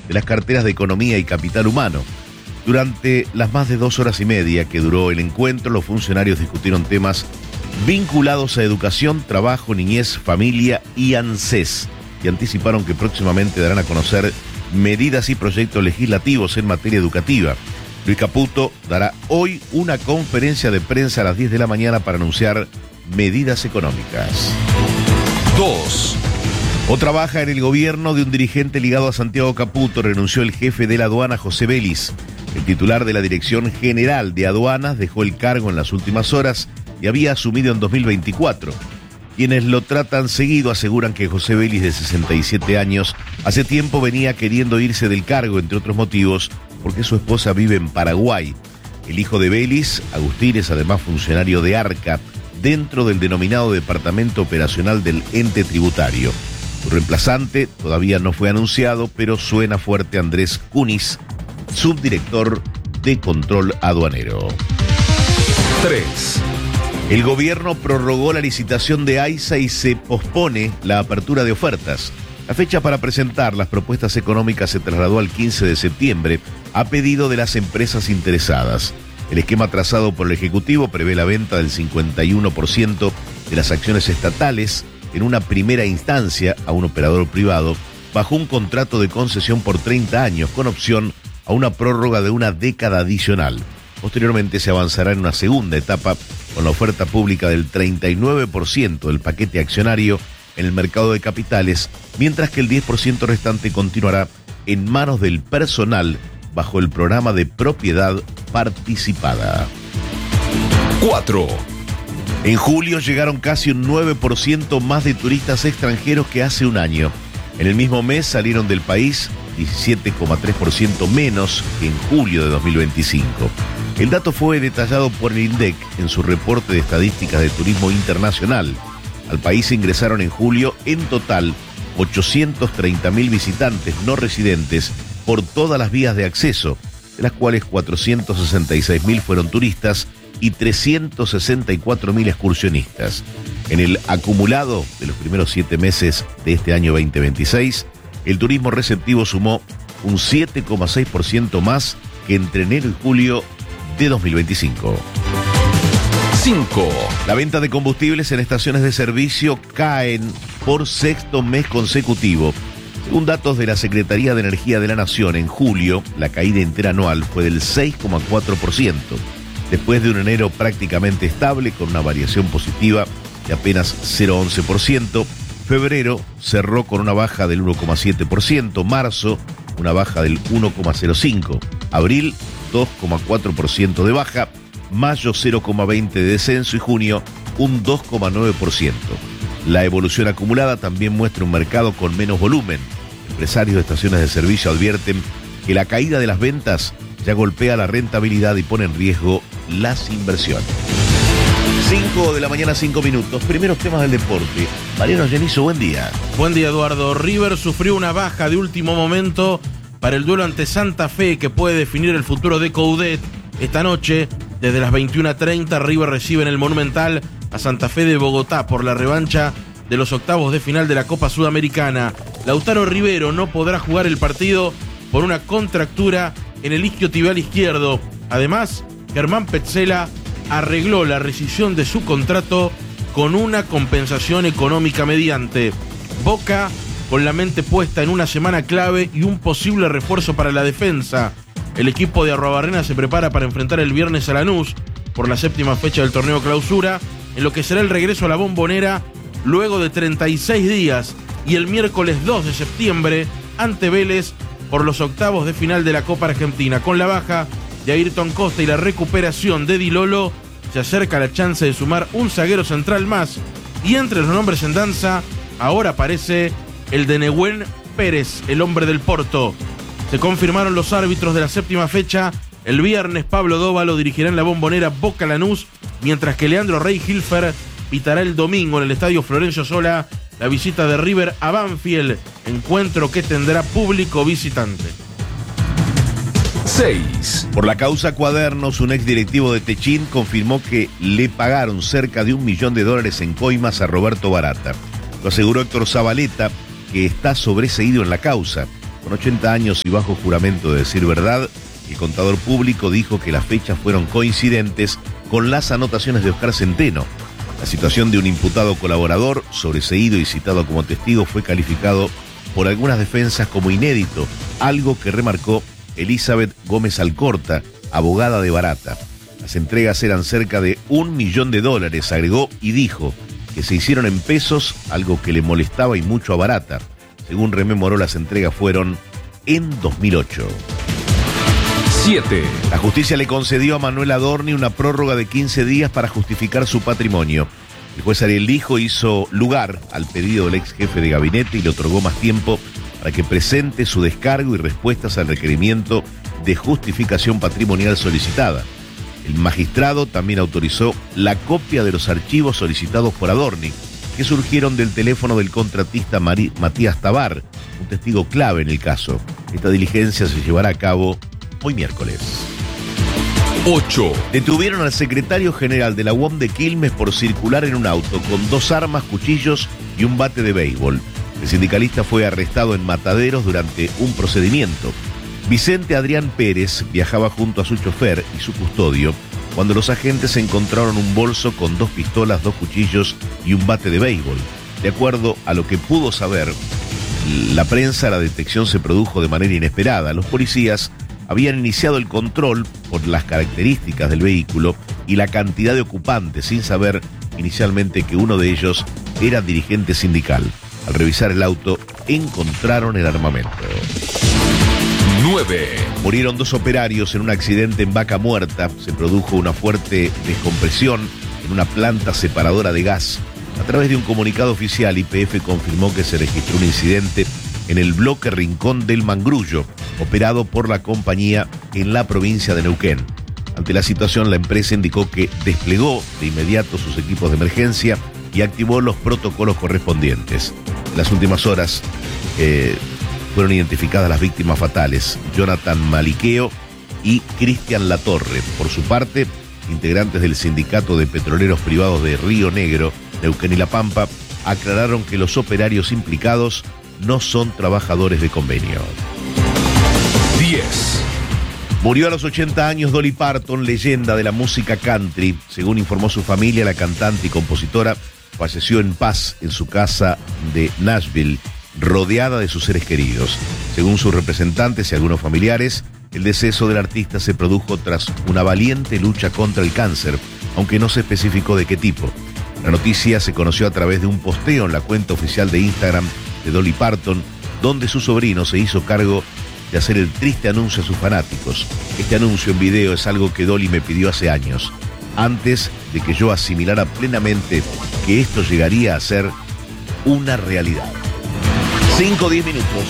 de las carteras de Economía y Capital Humano. Durante las más de 2 horas y media que duró el encuentro, los funcionarios discutieron temas vinculados a educación, trabajo, niñez, familia y ANSES, y anticiparon que próximamente darán a conocer medidas y proyectos legislativos en materia educativa. Luis Caputo dará hoy una conferencia de prensa a las 10 de la mañana para anunciar medidas económicas. 2. Otra baja en el gobierno de un dirigente ligado a Santiago Caputo. Renunció el jefe de la aduana, José Vélez. El titular de la Dirección General de Aduanas dejó el cargo en las últimas horas y había asumido en 2024. Quienes lo tratan seguido aseguran que José Vélez, de 67 años, hace tiempo venía queriendo irse del cargo, entre otros motivos, porque su esposa vive en Paraguay. El hijo de Vélez, Agustín, es además funcionario de ARCA, dentro del denominado Departamento Operacional del Ente Tributario. Su reemplazante todavía no fue anunciado, pero suena fuerte Andrés Cunis, subdirector de Control Aduanero. 3. El gobierno prorrogó la licitación de AISA y se pospone la apertura de ofertas. La fecha para presentar las propuestas económicas se trasladó al 15 de septiembre a pedido de las empresas interesadas. El esquema trazado por el Ejecutivo prevé la venta del 51% de las acciones estatales en una primera instancia a un operador privado bajo un contrato de concesión por 30 años con opción a una prórroga de una década adicional. Posteriormente se avanzará en una segunda etapa con la oferta pública del 39% del paquete accionario en el mercado de capitales, mientras que el 10% restante continuará en manos del personal bajo el programa de propiedad participada. 4. En julio llegaron casi un 9% más de turistas extranjeros que hace un año. En el mismo mes salieron del país 17,3% menos que en julio de 2025. El dato fue detallado por el INDEC en su reporte de estadísticas de turismo internacional. Al país ingresaron en julio en total 830.000 visitantes no residentes por todas las vías de acceso, de las cuales 466.000 fueron turistas y 364.000 excursionistas. En el acumulado de los primeros 7 meses de este año 2026, el turismo receptivo sumó un 7,6% más que entre enero y julio de 2025. 5. La venta de combustibles en estaciones de servicio caen por sexto mes consecutivo. Según datos de la Secretaría de Energía de la Nación, en julio la caída interanual fue del 6,4%, después de un enero prácticamente estable con una variación positiva de apenas 0,11%. Febrero cerró con una baja del 1,7%, marzo una baja del 1,05%, abril 2,4% de baja, mayo 0,20% de descenso y junio un 2,9%. La evolución acumulada también muestra un mercado con menos volumen. Empresarios de estaciones de servicio advierten que la caída de las ventas ya golpea la rentabilidad y pone en riesgo las inversiones. 5 de la mañana, 5 minutos. Primeros temas del deporte. Mariano Genizo, buen día. Buen día, Eduardo. River sufrió una baja de último momento para el duelo ante Santa Fe que puede definir el futuro de Coudet. Esta noche, desde las 21:30, River recibe en el Monumental a Santa Fe de Bogotá por la revancha de los octavos de final de la Copa Sudamericana. Lautaro Rivero no podrá jugar el partido por una contractura en el isquiotibial izquierdo. Además, Germán Petzela arregló la rescisión de su contrato con una compensación económica mediante. Boca con la mente puesta en una semana clave y un posible refuerzo para la defensa. El equipo de Arruabarrena se prepara para enfrentar el viernes a Lanús por la 7ª fecha del torneo Clausura, en lo que será el regreso a la Bombonera luego de 36 días, y el miércoles 2 de septiembre ante Vélez por los octavos de final de la Copa Argentina. Con la baja de Ayrton Costa y la recuperación de Di Lolo, se acerca la chance de sumar un zaguero central más, y entre los nombres en danza ahora aparece el de Nehuen Pérez, el hombre del Porto. Se confirmaron los árbitros de la 7ª fecha. El viernes Pablo Dóvalo dirigirá en la Bombonera Boca Lanús, mientras que Leandro Rey Hilfer pitará el domingo en el estadio Florencio Sola la visita de River a Banfield, encuentro que tendrá público visitante. 6. Por la causa Cuadernos, un exdirectivo de Techín confirmó que le pagaron cerca de $1 millón en coimas a Roberto Barata. Lo aseguró Héctor Zabaleta, que está sobreseído en la causa. Con 80 años y bajo juramento de decir verdad, el contador público dijo que las fechas fueron coincidentes con las anotaciones de Oscar Centeno. La situación de un imputado colaborador, sobreseído y citado como testigo, fue calificado por algunas defensas como inédito, algo que remarcó Elizabeth Gómez Alcorta, abogada de Barata. Las entregas eran cerca de $1 millón, agregó, y dijo que se hicieron en pesos, algo que le molestaba y mucho a Barata. Según rememoró, las entregas fueron en 2008. 7. La justicia le concedió a Manuel Adorni una prórroga de 15 días para justificar su patrimonio. El juez Ariel Lijo hizo lugar al pedido del ex jefe de gabinete y le otorgó más tiempo para que presente su descargo y respuestas al requerimiento de justificación patrimonial solicitada. El magistrado también autorizó la copia de los archivos solicitados por Adorni, que surgieron del teléfono del contratista Matías Tabar, un testigo clave en el caso. Esta diligencia se llevará a cabo hoy miércoles. 8. Detuvieron al secretario general de la UOM de Quilmes por circular en un auto con 2 armas, cuchillos y un bate de béisbol. El sindicalista fue arrestado en Mataderos durante un procedimiento. Vicente Adrián Pérez viajaba junto a su chofer y su custodio cuando los agentes encontraron un bolso con 2 pistolas, 2 cuchillos y un bate de béisbol. De acuerdo a lo que pudo saber la prensa, la detección se produjo de manera inesperada. Los policías habían iniciado el control por las características del vehículo y la cantidad de ocupantes, sin saber inicialmente que uno de ellos era dirigente sindical. Al revisar el auto, encontraron el armamento. 9. Murieron 2 operarios en un accidente en Vaca Muerta. Se produjo una fuerte descompresión en una planta separadora de gas. A través de un comunicado oficial, YPF confirmó que se registró un incidente en el bloque Rincón del Mangrullo, operado por la compañía en la provincia de Neuquén. Ante la situación, la empresa indicó que desplegó de inmediato sus equipos de emergencia y activó los protocolos correspondientes. En las últimas horas fueron identificadas las víctimas fatales, Jonathan Maliqueo y Cristian Latorre. Por su parte, integrantes del Sindicato de Petroleros Privados de Río Negro, Neuquén y La Pampa aclararon que los operarios implicados no son trabajadores de convenio. 10. Murió a los 80 años Dolly Parton, leyenda de la música country. Según informó su familia, la cantante y compositora falleció en paz en su casa de Nashville, rodeada de sus seres queridos. Según sus representantes y algunos familiares, el deceso del artista se produjo tras una valiente lucha contra el cáncer, aunque no se especificó de qué tipo. La noticia se conoció a través de un posteo en la cuenta oficial de Instagram de Dolly Parton, donde su sobrino se hizo cargo de hacer el triste anuncio a sus fanáticos. Este anuncio en video es algo que Dolly me pidió hace años, antes de que yo asimilara plenamente que esto llegaría a ser una realidad. 5-10 minutos.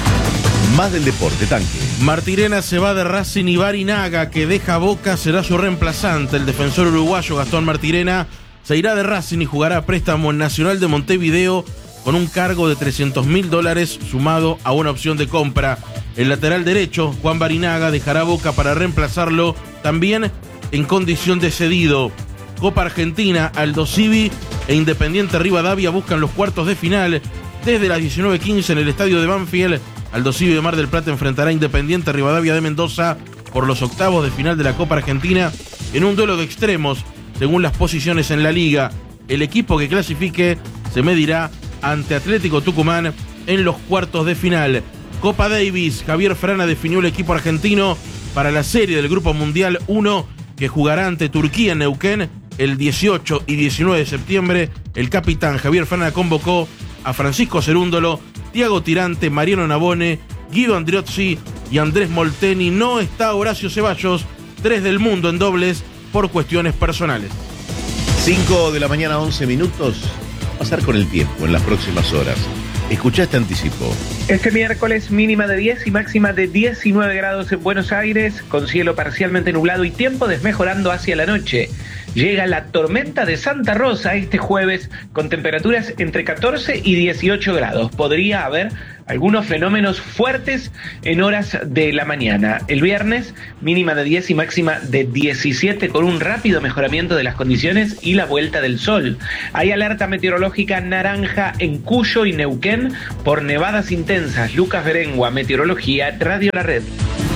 Más del deporte, Tanque. Martirena se va de Racing y Barinaga, que deja Boca, será su reemplazante. El defensor uruguayo Gastón Martirena se irá de Racing y jugará a préstamo en Nacional de Montevideo con un cargo de $300.000 sumado a una opción de compra. El lateral derecho, Juan Barinaga, dejará Boca para reemplazarlo también en condición de cedido. Copa Argentina, Aldo Civi e Independiente Rivadavia buscan los cuartos de final. Desde las 19:15 en el estadio de Banfield, Aldo Civi de Mar del Plata enfrentará a Independiente Rivadavia de Mendoza por los octavos de final de la Copa Argentina en un duelo de extremos, según las posiciones en la liga. El equipo que clasifique se medirá ante Atlético Tucumán en los cuartos de final. Copa Davis, Javier Frana definió el equipo argentino para la serie del Grupo Mundial 1 que jugará ante Turquía en Neuquén el 18 y 19 de septiembre. El capitán Javier Frana convocó a Francisco Cerúndolo, Tiago Tirante, Mariano Nabone, Guido Andriozzi y Andrés Molteni. No está Horacio Ceballos, 3 del mundo en dobles por cuestiones personales. 5 de la mañana, 11 minutos. Pasar con el tiempo en las próximas horas. Escuchá este anticipo. Este miércoles mínima de 10 y máxima de 19 grados en Buenos Aires, con cielo parcialmente nublado y tiempo desmejorando hacia la noche. llega la tormenta de Santa Rosa este jueves con temperaturas entre 14 y 18 grados. Podría haber algunos fenómenos fuertes en horas de la mañana. El viernes, mínima de 10 y máxima de 17, con un rápido mejoramiento de las condiciones y la vuelta del sol. Hay alerta meteorológica naranja en Cuyo y Neuquén por nevadas intensas. Lucas Berengua, Meteorología, Radio La Red.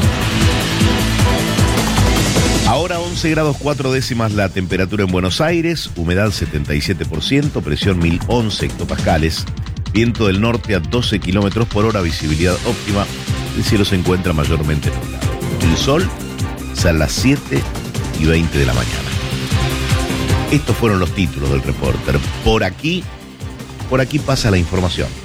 Ahora 11 grados 4 décimas la temperatura en Buenos Aires, humedad 77%, presión 1011 hectopascales, viento del norte a 12 kilómetros por hora, visibilidad óptima, el cielo se encuentra mayormente nublado. El sol sale a las 7:20 de la mañana. Estos fueron los títulos del Reporter. Por aquí pasa la información.